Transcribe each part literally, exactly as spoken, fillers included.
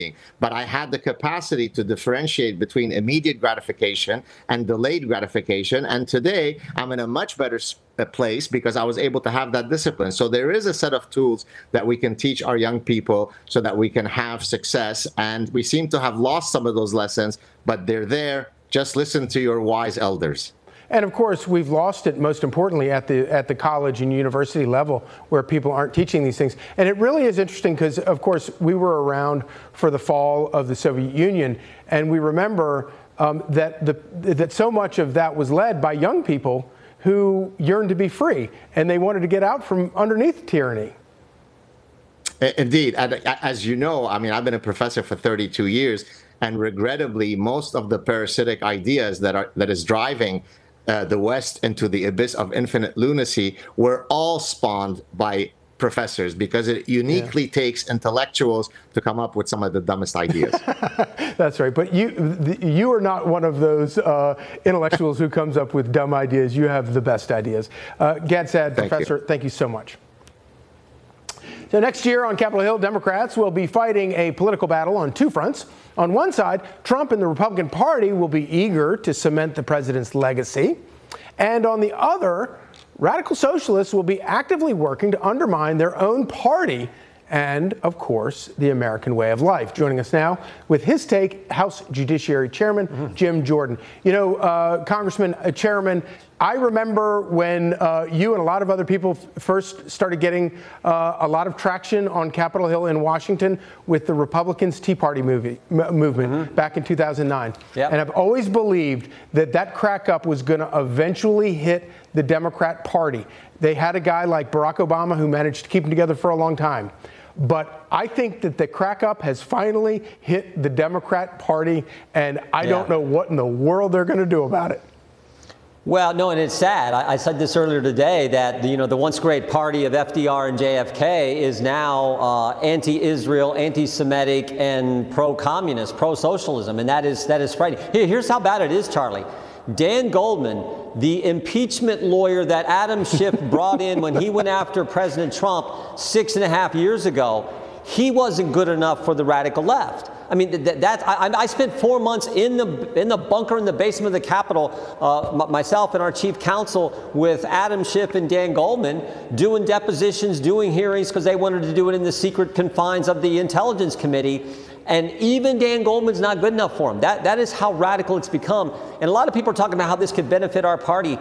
But I had the capacity to differentiate between immediate gratification and delayed gratification. And today, I'm in a much better place because I was able to have that discipline. So there is a set of tools that we can teach our young people so that we can have success. And we seem to have lost some of those lessons, but they're there. Just listen to your wise elders. And of course, we've lost it, most importantly, at the at the college and university level, where people aren't teaching these things. And it really is interesting because, of course, we were around for the fall of the Soviet Union, and we remember um, that the that so much of that was led by young people who yearned to be free, and they wanted to get out from underneath tyranny. Indeed. As you know, I mean, I've been a professor for thirty-two years, and regrettably, most of the parasitic ideas that are that is driving Uh, the West into the abyss of infinite lunacy were all spawned by professors, because it uniquely yeah. takes intellectuals to come up with some of the dumbest ideas. That's right. But you you are not one of those uh, intellectuals who comes up with dumb ideas. You have the best ideas. Uh, Gad Saad, thank Professor, you. thank you so much. So next year on Capitol Hill, Democrats will be fighting a political battle on two fronts. On one side, Trump and the Republican Party will be eager to cement the president's legacy. And on the other, radical socialists will be actively working to undermine their own party and, of course, the American way of life. Joining us now with his take, House Judiciary Chairman mm-hmm. Jim Jordan. You know, uh, Congressman, uh, Chairman, I remember when uh, you and a lot of other people first started getting uh, a lot of traction on Capitol Hill in Washington with the Republicans' Tea Party movie, m- movement mm-hmm. back in two thousand nine. Yep. And I've always believed that that crack-up was going to eventually hit the Democrat Party. They had a guy like Barack Obama who managed to keep them together for a long time. But I think that the crack-up has finally hit the Democrat Party, and I yeah. don't know what in the world they're going to do about it. Well, no, and it's sad. I, I said this earlier today that, you know, the once great party of F D R and J F K is now uh, anti-Israel, anti-Semitic, and pro-communist, pro-socialism, and that is that is frightening. Here, here's how bad it is, Charlie. Dan Goldman, the impeachment lawyer that Adam Schiff brought in when he went after President Trump six and a half years ago, he wasn't good enough for the radical left. I mean, that, that I, I spent four months in the in the bunker in the basement of the Capitol, uh, myself and our chief counsel, with Adam Schiff and Dan Goldman, doing depositions, doing hearings, because they wanted to do it in the secret confines of the Intelligence Committee. And even Dan Goldman's not good enough for him. That that is how radical it's become. And a lot of people are talking about how this could benefit our party.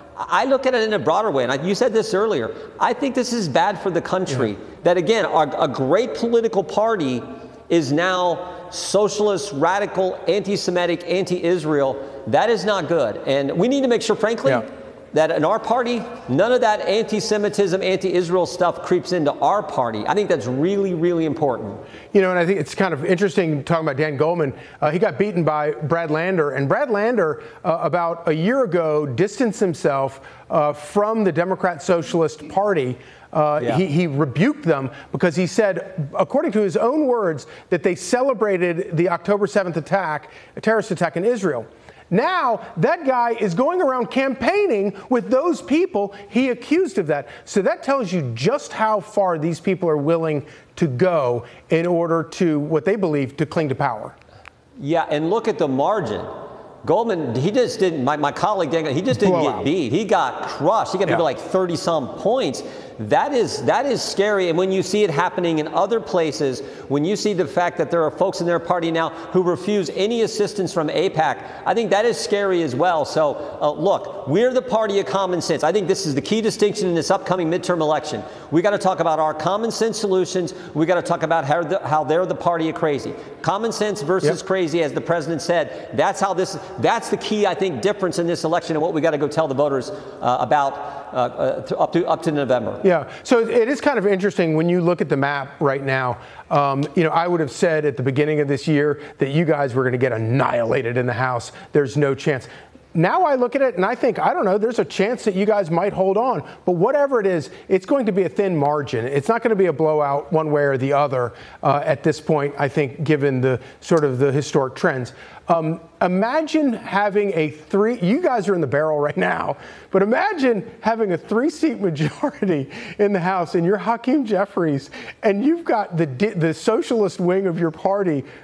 I look at it in a broader way, and I, you said this earlier. I think this is bad for the country. Yeah. That, again, our, a great political party is now socialist, radical, anti-Semitic, anti-Israel. That is not good. And we need to make sure, frankly, yeah. that in our party, none of that anti-Semitism, anti-Israel stuff creeps into our party. I think that's really, really important. You know, and I think it's kind of interesting talking about Dan Goldman. Uh, he got beaten by Brad Lander, and Brad Lander, uh, about a year ago, distanced himself uh, from the Democrat Socialist Party. Uh, yeah. he, he rebuked them because he said, according to his own words, that they celebrated the October seventh attack, a terrorist attack in Israel. Now, that guy is going around campaigning with those people he accused of that. So that tells you just how far these people are willing to go in order to, what they believe, to cling to power. Yeah, and look at the margin. Goldman, he just didn't, my, my colleague, he just didn't Blow get out. beat. He got crushed. He got yeah. beat by like thirty some points. That is that is scary. And when you see it happening in other places, when you see the fact that there are folks in their party now who refuse any assistance from AIPAC, I think that is scary as well. So, uh, look, we're the party of common sense. I think this is the key distinction in this upcoming midterm election. We got to talk about our common sense solutions. We got to talk about how, the, how they're the party of crazy. Common sense versus yep. crazy, as the president said. That's how this. That's the key, I think, difference in this election, and what we got to go tell the voters uh, about uh, uh, up to up to November. Yeah, so it is kind of interesting when you look at the map right now. Um, you know, I would have said at the beginning of this year that you guys were going to get annihilated in the House. There's no chance. now I look at it and I think, I don't know, there's a chance that you guys might hold on. But whatever it is, it's going to be a thin margin. It's not going to be a blowout one way or the other uh, at this point, I think, given the sort of the historic trends. Um, imagine having a three, you guys are in the barrel right now, but imagine having a three-seat majority in the House and you're Hakeem Jeffries and you've got the, the socialist wing of your party